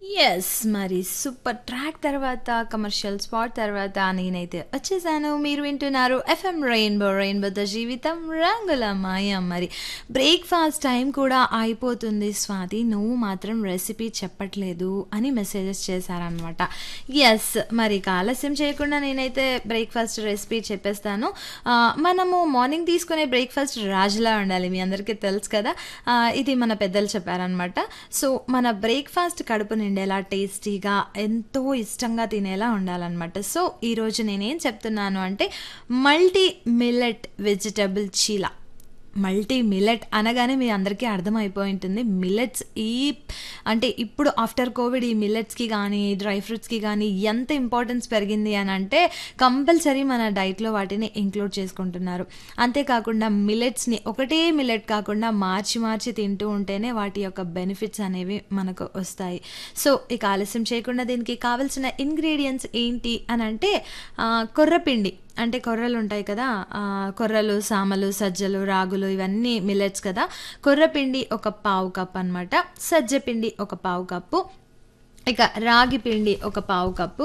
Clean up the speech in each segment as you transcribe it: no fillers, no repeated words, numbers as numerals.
Yes. మరి super track తర్వాత, commercial spot తర్వాత నేనైతే వచ్చేసాను. మీరు వింటున్నారు ఎఫ్ఎం రెయిన్బో, రెయిన్బోతో జీవితం రంగుల మాయం. మరి బ్రేక్‌ఫాస్ట్ టైం కూడా అయిపోతుంది స్వాతి. నువ్వు మాత్రం రెసిపీ చెప్పట్లేదు అని మెసేజెస్ చేశారనమాట. యెస్. మరి ఇక ఆలస్యం చేయకుండా నేనైతే బ్రేక్‌ఫాస్ట్ రెసిపీ చెప్పేస్తాను. మనము మార్నింగ్ తీసుకునే బ్రేక్‌ఫాస్ట్ రాజులా ఉండాలి. మీ అందరికీ తెలుసు కదా! ఇది మన పెద్దలు చెప్పారనమాట. సో, మన బ్రేక్‌ఫాస్ట్ కడుపు నిండేలా, టేస్టీగా, ఎంతో ఇష్టంగా తినేలా ఉండాలనమాట. సో, ఈరోజు నేనేం చెప్తున్నాను అంటే, multi millet vegetable చీలా. Multi millet అనగానే మీ అందరికీ అర్థమైపోయి ఉంటుంది. మిల్లెట్స్ అంటే ఇప్పుడు ఆఫ్టర్ కోవిడ్ ఈ మిల్లెట్స్‌కి గానీ, డ్రై ఫ్రూట్స్‌కి గానీ ఎంత ఇంపార్టెన్స్ పెరిగింది అనంటే, కంపల్సరీ మన డైట్‌లో వాటిని ఇంక్లూడ్ చేసుకుంటున్నారు. అంతేకాకుండా మిల్లెట్స్‌ని ఒకటే మిల్లెట్ కాకుండా మార్చి మార్చి తింటూ ఉంటేనే వాటి యొక్క బెనిఫిట్స్ అనేవి మనకు వస్తాయి. సో, ఇక ఆలస్యం చేయకుండా దీనికి కావాల్సిన ఇంగ్రీడియెంట్స్ ఏంటి అనంటే, కొర్రపిండి అంటే కొర్రలుంటాయి కదా! కొర్రలు, సామలు, సజ్జలు, రాగులు ఇవన్నీ మిల్లెట్స్ కదా! కొర్రపిండి ఒక పావు కప్ అనమాట. సజ్జ పిండి ఒక పావు కప్పు. ఇక రాగి పిండి ఒక పావు కప్పు.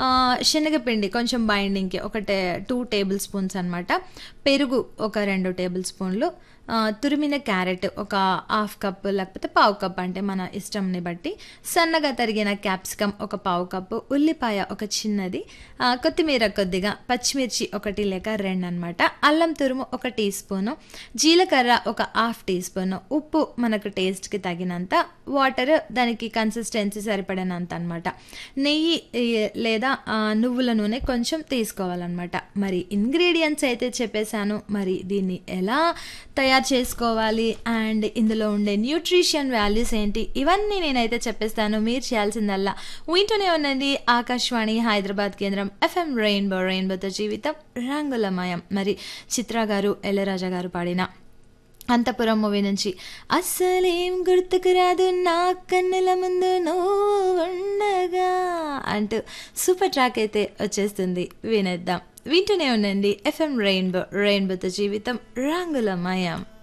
శనగపిండి కొంచెం బైండింగ్‌కి 2 టేబుల్ స్పూన్స్ అనమాట. పెరుగు ఒక 2 టేబుల్ స్పూన్లు. తురిమిన క్యారెట్ ఒక హాఫ్ కప్ లేకపోతే పావు కప్ అంటే మన ఇష్టంని బట్టి. సన్నగా తరిగిన క్యాప్సికమ్ ఒక పావు కప్పు. ఉల్లిపాయ ఒక చిన్నది. కొత్తిమీర కొద్దిగా. పచ్చిమిర్చి 1 లేక 2 అనమాట. అల్లం తురుము ఒక టీ స్పూను. జీలకర్ర ఒక హాఫ్ టీ స్పూను. ఉప్పు మనకు టేస్ట్‌కి తగినంత. వాటర్ దానికి కన్సిస్టెన్సీ సరిపడినంత అనమాట. నెయ్యి లేదా నువ్వుల నూనె కొంచెం తీసుకోవాలన్నమాట. మరి ఇంగ్రీడియంట్స్ అయితే చెప్పేశాను. మరి దీన్ని ఎలా తయారు చేసుకోవాలి అండ్ ఇందులో ఉండే న్యూట్రిషన్ వాల్యూస్ ఏంటి, ఇవన్నీ నేనైతే చెప్పేస్తాను. మీరు చేయాల్సిందల్లా వింటూనే ఉండండి ఆకాశవాణి హైదరాబాద్ కేంద్రం ఎఫ్ఎం రెయిన్బో, రెయిన్బోతో జీవితం రంగులమయం. మరి చిత్ర గారు, ఇళయరాజా గారు పాడిన అంతపురం మూవీ నుంచి అస్సలేం గుర్తుకు రాదు నా కన్నుల ముందు నువ్వు ఉండగా అంటూ సూపర్ ట్రాక్ అయితే వచ్చేస్తుంది. వినేద్దాం. వింటూనే ఉండండి ఎఫ్ఎం రెయిన్బో, రెయిన్బోతో జీవితం రంగులమయం.